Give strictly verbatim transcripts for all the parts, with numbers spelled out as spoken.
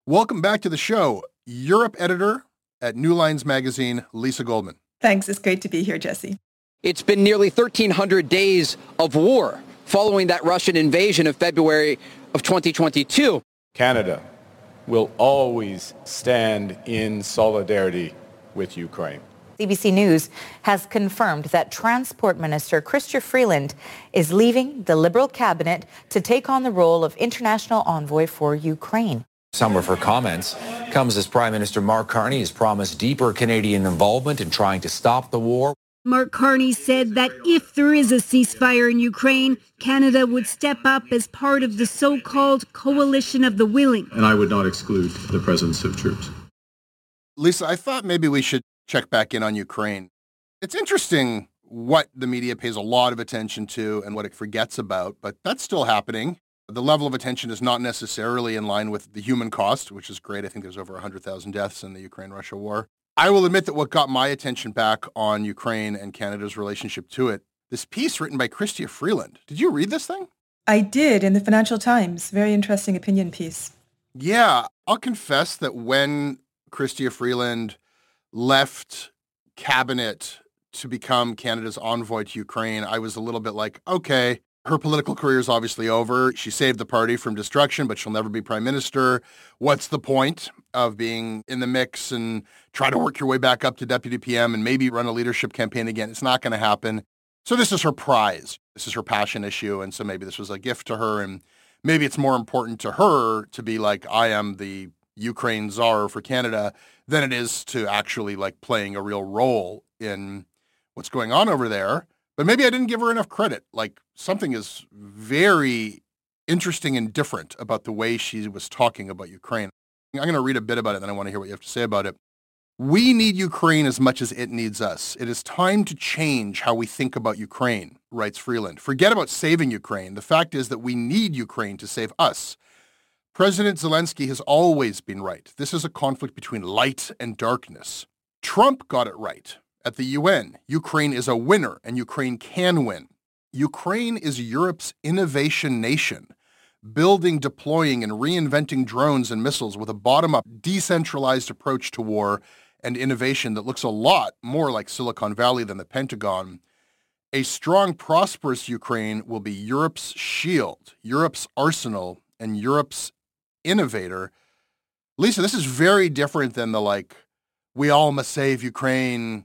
Welcome back to the show. Europe editor at New Lines Magazine, Lisa Goldman. Thanks. It's great to be here, Jesse. It's been nearly thirteen hundred days of war following that Russian invasion of February of twenty twenty-two. Canada will always stand in solidarity with Ukraine. C B C News has confirmed that Transport Minister Chrystia Freeland is leaving the Liberal cabinet to take on the role of international envoy for Ukraine. Some of her comments comes as Prime Minister Mark Carney has promised deeper Canadian involvement in trying to stop the war. Mark Carney said that if there is a ceasefire in Ukraine, Canada would step up as part of the so-called coalition of the willing. And I would not exclude the presence of troops. Lisa, I thought maybe we should check back in on Ukraine. It's interesting what the media pays a lot of attention to and what it forgets about, but that's still happening. The level of attention is not necessarily in line with the human cost, which is great. I think there's over one hundred thousand deaths in the Ukraine-Russia war. I will admit that what got my attention back on Ukraine and Canada's relationship to it, this piece written by Chrystia Freeland. Did you read this thing? I did, in the Financial Times. Very interesting opinion piece. Yeah, I'll confess that when Chrystia Freeland left cabinet to become Canada's envoy to Ukraine, I was a little bit like, okay, her political career is obviously over. She saved the party from destruction, but she'll never be prime minister. What's the point of being in the mix and try to work your way back up to deputy P M and maybe run a leadership campaign again? It's not going to happen. So this is her prize. This is her passion issue. And so maybe this was a gift to her. And maybe it's more important to her to be like, I am the Ukraine czar for Canada than it is to actually like playing a real role in what's going on over there. But maybe I didn't give her enough credit. Like something is very interesting and different about the way she was talking about Ukraine. I'm going to read a bit about it, and then I want to hear what you have to say about it. We need Ukraine as much as it needs us. It is time to change how we think about Ukraine, writes Freeland. Forget about saving Ukraine. The fact is that we need Ukraine to save us. President Zelensky has always been right. This is a conflict between light and darkness. Trump got it right. At the U N, Ukraine is a winner, and Ukraine can win. Ukraine is Europe's innovation nation, building, deploying, and reinventing drones and missiles with a bottom-up, decentralized approach to war and innovation that looks a lot more like Silicon Valley than the Pentagon. A strong, prosperous Ukraine will be Europe's shield, Europe's arsenal, and Europe's innovator. Lisa, this is very different than the, like, we all must save Ukraine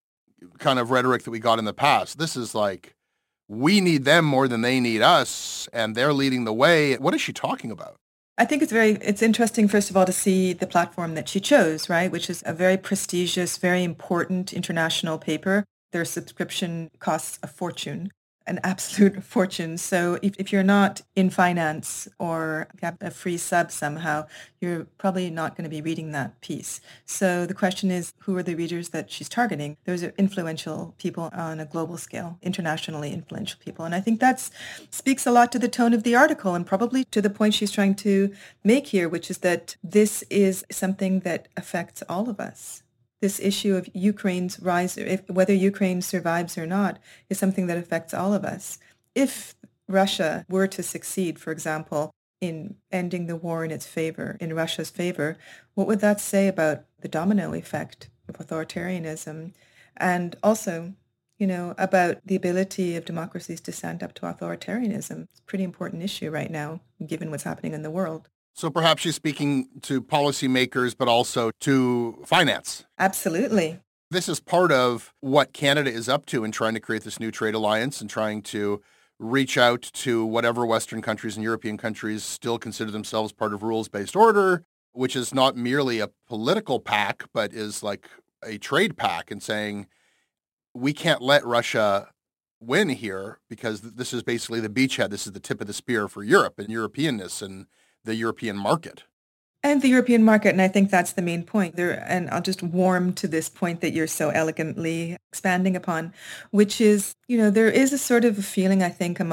kind of rhetoric that we got in the past. This is like, we need them more than they need us, and they're leading the way. What is she talking about? I think it's very, it's interesting, first of all, to see the platform that she chose, right, which is a very prestigious, very important international paper. Their subscription costs a fortune, an absolute fortune. So if, if you're not in finance or have a free sub somehow, you're probably not going to be reading that piece. So the question is, who are the readers that she's targeting? Those are influential people on a global scale, internationally influential people. And I think that speaks a lot to the tone of the article and probably to the point she's trying to make here, which is that this is something that affects all of us. This issue of Ukraine's rise, if, whether Ukraine survives or not, is something that affects all of us. If Russia were to succeed, for example, in ending the war in its favor, in Russia's favor, what would that say about the domino effect of authoritarianism? And also, you know, about the ability of democracies to stand up to authoritarianism? It's a pretty important issue right now, given what's happening in the world. So perhaps she's speaking to policymakers, but also to finance. Absolutely. This is part of what Canada is up to in trying to create this new trade alliance and trying to reach out to whatever Western countries and European countries still consider themselves part of rules-based order, which is not merely a political pact, but is like a trade pact, and saying, we can't let Russia win here because this is basically the beachhead. This is the tip of the spear for Europe and Europeanness and the European market. And the European market, and I think that's the main point there. And I'll just warm to this point that you're so elegantly expanding upon, which is, you know, there is a sort of a feeling, I think, amongst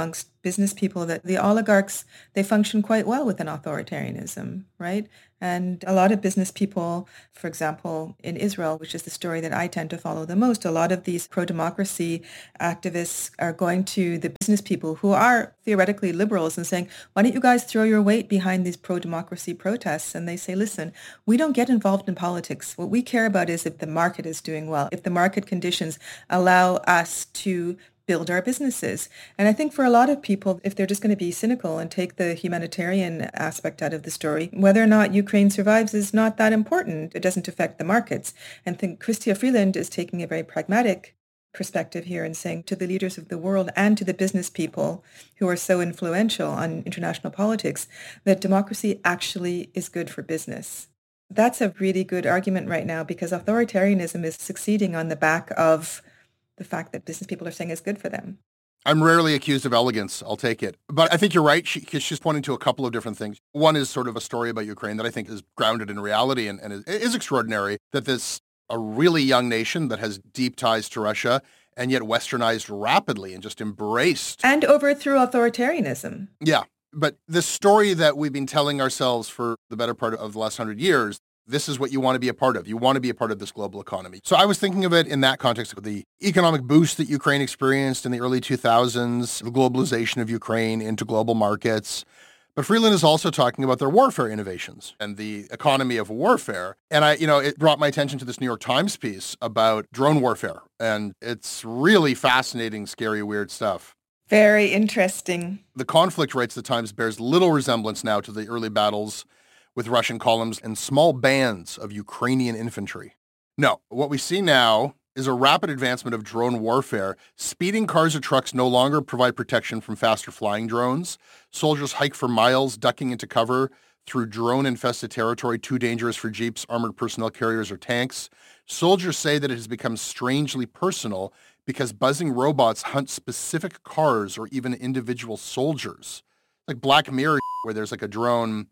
business people that the oligarchs, they function quite well with an authoritarianism, right? And a lot of business people, for example, in Israel, which is the story that I tend to follow the most, a lot of these pro-democracy activists are going to the business people who are theoretically liberals and saying, why don't you guys throw your weight behind these pro-democracy protests? And they say, listen, we don't get involved in politics. What we care about is if the market is doing well, if the market conditions allow us to build our businesses. And I think for a lot of people, if they're just going to be cynical and take the humanitarian aspect out of the story, whether or not Ukraine survives is not that important. It doesn't affect the markets. And I think Chrystia Freeland is taking a very pragmatic perspective here and saying to the leaders of the world and to the business people who are so influential on international politics that democracy actually is good for business. That's a really good argument right now because authoritarianism is succeeding on the back of the fact that business people are saying is good for them. I'm rarely accused of elegance. I'll take it. But I think you're right. She, she's pointing to a couple of different things. One is sort of a story about Ukraine that I think is grounded in reality and, and is, is extraordinary, that this a really young nation that has deep ties to Russia and yet westernized rapidly and just embraced. And overthrew authoritarianism. Yeah. But the story that we've been telling ourselves for the better part of the last hundred years, this is what you want to be a part of. You want to be a part of this global economy. So I was thinking of it in that context of the economic boost that Ukraine experienced in the early two thousands, the globalization of Ukraine into global markets. But Freeland is also talking about their warfare innovations and the economy of warfare. And I, you know, it brought my attention to this New York Times piece about drone warfare. And it's really fascinating, scary, weird stuff. Very interesting. The conflict, writes the Times, bears little resemblance now to the early battles with Russian columns and small bands of Ukrainian infantry. No, what we see now is a rapid advancement of drone warfare. Speeding cars or trucks no longer provide protection from faster flying drones. Soldiers hike for miles, ducking into cover through drone-infested territory, too dangerous for jeeps, armored personnel carriers, or tanks. Soldiers say that it has become strangely personal because buzzing robots hunt specific cars or even individual soldiers. Like Black Mirror, where there's like a drone.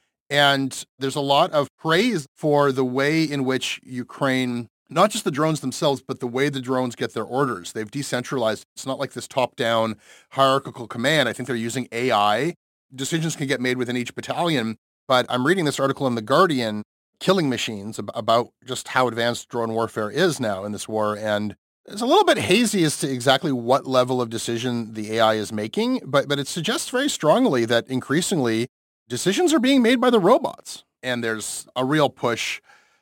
And there's a lot of praise for the way in which Ukraine, not just the drones themselves, but the way the drones get their orders. They've decentralized. It's not like this top-down hierarchical command. I think they're using A I. Decisions can get made within each battalion. But I'm reading this article in The Guardian, Killing Machines, about just how advanced drone warfare is now in this war. And it's a little bit hazy as to exactly what level of decision the A I is making, but but it suggests very strongly that increasingly decisions are being made by the robots. And there's a real push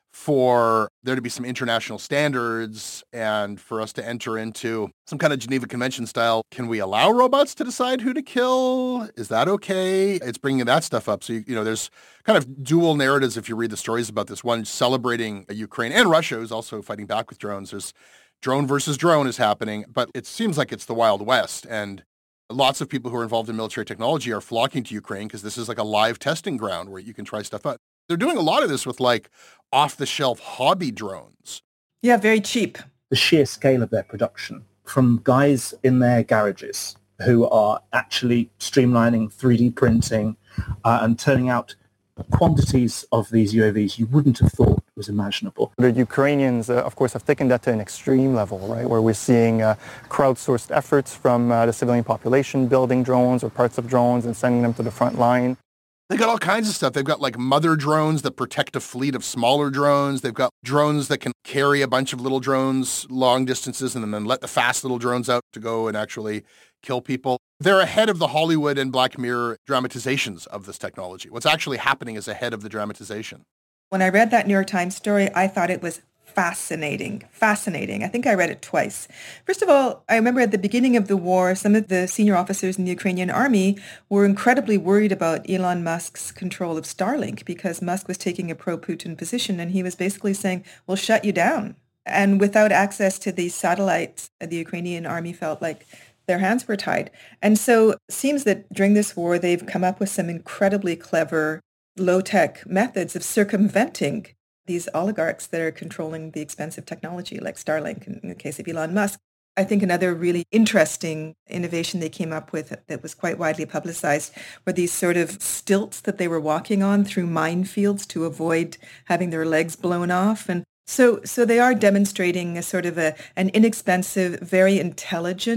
for there to be some international standards and for us to enter into some kind of Geneva Convention style. Can we allow robots to decide who to kill? Is that okay? It's bringing that stuff up. So, you, you know, there's kind of dual narratives if you read the stories about this. One celebrating Ukraine and Russia, who's also fighting back with drones. There's drone versus drone is happening, but it seems like it's the Wild West. And lots of people who are involved in military technology are flocking to Ukraine because this is like a live testing ground where you can try stuff out. They're doing a lot of this with like off-the-shelf hobby drones. Yeah, very cheap. The sheer scale of their production from guys in their garages who are actually streamlining, three D printing, uh, and turning out quantities of these U A Vs you wouldn't have thought was imaginable. The Ukrainians, uh, of course, have taken that to an extreme level, right, where we're seeing uh, crowdsourced efforts from uh, the civilian population building drones or parts of drones and sending them to the front line. They've got all kinds of stuff. They've got like mother drones that protect a fleet of smaller drones. They've got drones that can carry a bunch of little drones long distances and then let the fast little drones out to go and actually kill people. They're ahead of the Hollywood and Black Mirror dramatizations of this technology. What's actually happening is ahead of the dramatization. When I read that New York Times story, I thought it was fascinating, fascinating. I think I read it twice. First of all, I remember at the beginning of the war, some of the senior officers in the Ukrainian army were incredibly worried about Elon Musk's control of Starlink because Musk was taking a pro-Putin position and he was basically saying, we'll shut you down. And without access to these satellites, the Ukrainian army felt like their hands were tied. And so it seems that during this war, they've come up with some incredibly clever low-tech methods of circumventing these oligarchs that are controlling the expensive technology like Starlink in the case of Elon Musk. I think another really interesting innovation they came up with that was quite widely publicized were these sort of stilts that they were walking on through minefields to avoid having their legs blown off. And so so they are demonstrating a sort of a, an inexpensive, very intelligent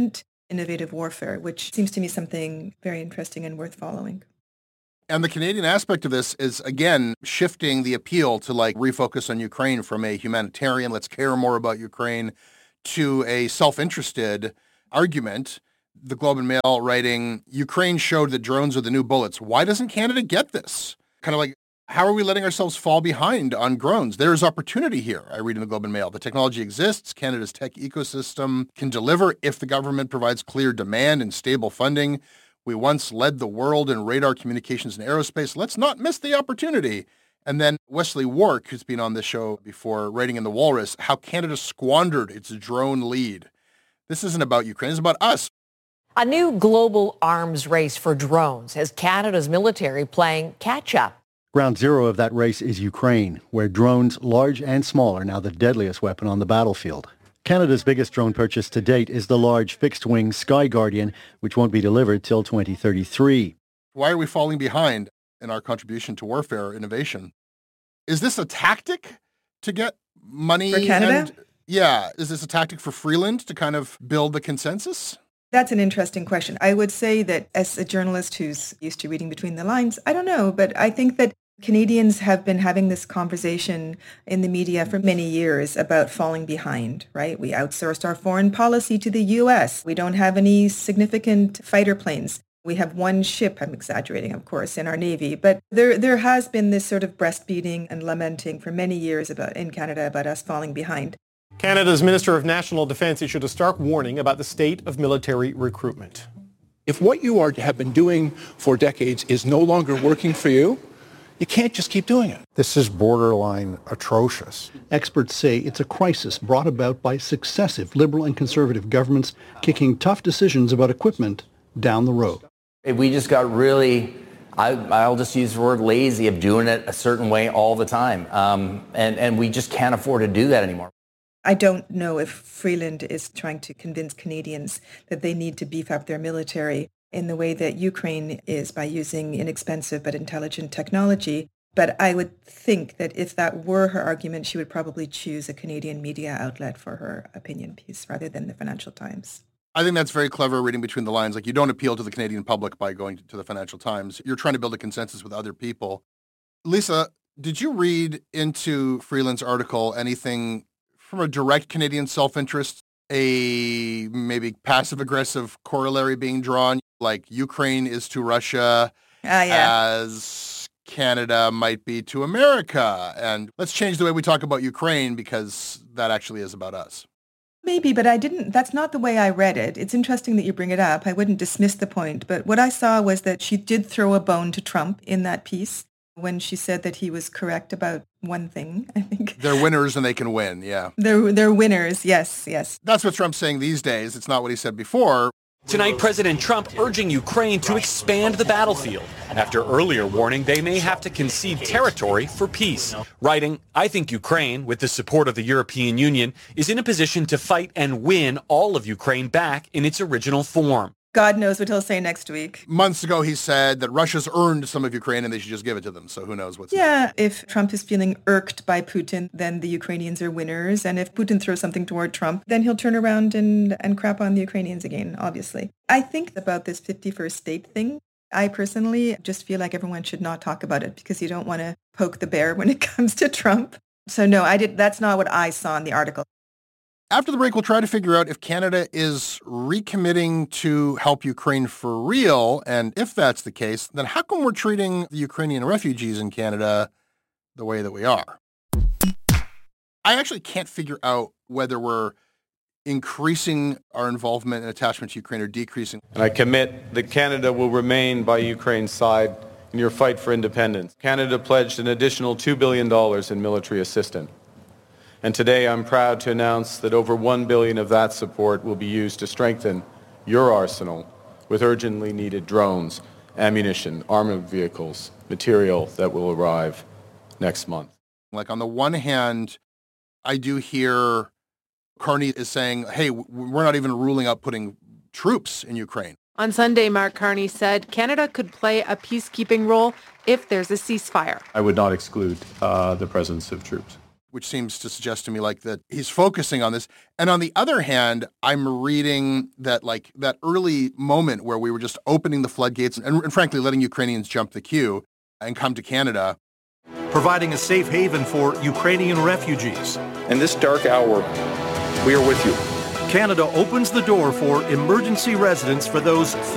innovative warfare, which seems to me something very interesting and worth following. And the Canadian aspect of this is, again, shifting the appeal to like refocus on Ukraine from a humanitarian, let's care more about Ukraine, to a self-interested argument. The Globe and Mail writing, Ukraine showed that drones are the new bullets. Why doesn't Canada get this? Kind of like, how are we letting ourselves fall behind on drones? There is opportunity here, I read in the Globe and Mail. The technology exists. Canada's tech ecosystem can deliver if the government provides clear demand and stable funding. We once led the world in radar communications and aerospace. Let's not miss the opportunity. And then Wesley Wark, who's been on this show before, writing in The Walrus, how Canada squandered its drone lead. This isn't about Ukraine. It's about us. A new global arms race for drones has Canada's military playing catch-up. Ground zero of that race is Ukraine, where drones, large and small, are now the deadliest weapon on the battlefield. Canada's biggest drone purchase to date is the large fixed-wing Sky Guardian, which won't be delivered till twenty thirty-three. Why are we falling behind in our contribution to warfare innovation? Is this a tactic to get money? For Canada? And, yeah. Is this a tactic for Freeland to kind of build the consensus? That's an interesting question. I would say that as a journalist who's used to reading between the lines, I don't know, but I think that Canadians have been having this conversation in the media for many years about falling behind, right? We outsourced our foreign policy to the U S. We don't have any significant fighter planes. We have one ship, I'm exaggerating, of course, in our Navy. But there there has been this sort of breastbeating and lamenting for many years about in Canada about us falling behind. Canada's Minister of National Defence issued a stark warning about the state of military recruitment. If what you are have been doing for decades is no longer working for you, you can't just keep doing it. This is borderline atrocious. Experts say it's a crisis brought about by successive Liberal and Conservative governments kicking tough decisions about equipment down the road. We just got really, I, I'll just use the word lazy, of doing it a certain way all the time. Um, and, and we just can't afford to do that anymore. I don't know if Freeland is trying to convince Canadians that they need to beef up their military in the way that Ukraine is by using inexpensive but intelligent technology. But I would think that if that were her argument, she would probably choose a Canadian media outlet for her opinion piece rather than the Financial Times. I think that's very clever reading between the lines. Like, you don't appeal to the Canadian public by going to the Financial Times. You're trying to build a consensus with other people. Lisa, did you read into Freeland's article anything from a direct Canadian self-interest, a maybe passive-aggressive corollary being drawn, like Ukraine is to Russia uh, yeah. as Canada might be to America? And let's change the way we talk about Ukraine because that actually is about us. Maybe, but I didn't, that's not the way I read it. It's interesting that you bring it up. I wouldn't dismiss the point, but what I saw was that she did throw a bone to Trump in that piece when she said that he was correct about one thing, I think. They're winners and they can win, yeah. They're, they're winners, yes, yes. That's what Trump's saying these days. It's not what he said before. Tonight, President Trump urging Ukraine to expand the battlefield after earlier warning they may have to concede territory for peace. Writing, I think Ukraine, with the support of the European Union, is in a position to fight and win all of Ukraine back in its original form. God knows what he'll say next week. Months ago, he said that Russia's earned some of Ukraine and they should just give it to them. So who knows what's Yeah, next. If Trump is feeling irked by Putin, then the Ukrainians are winners. And if Putin throws something toward Trump, then he'll turn around and, and crap on the Ukrainians again, obviously. I think about this fifty-first state thing. I personally just feel like everyone should not talk about it because you don't want to poke the bear when it comes to Trump. So no, I did. That's not what I saw in the article. After the break, we'll try to figure out if Canada is recommitting to help Ukraine for real. And if that's the case, then how come we're treating the Ukrainian refugees in Canada the way that we are? I actually can't figure out whether we're increasing our involvement and attachment to Ukraine or decreasing. And I commit that Canada will remain by Ukraine's side in your fight for independence. Canada pledged an additional two billion dollars in military assistance. And today I'm proud to announce that over one billion dollars of that support will be used to strengthen your arsenal with urgently needed drones, ammunition, armored vehicles, material that will arrive next month. Like, on the one hand, I do hear Carney is saying, hey, we're not even ruling out putting troops in Ukraine. On Sunday, Mark Carney said Canada could play a peacekeeping role if there's a ceasefire. I would not exclude uh, the presence of troops. which seems to suggest to me like that he's focusing on this. And on the other hand, I'm reading that like that early moment where we were just opening the floodgates and, and frankly letting Ukrainians jump the queue and come to Canada. Providing a safe haven for Ukrainian refugees. In this dark hour, we are with you. Canada opens the door for emergency residence for those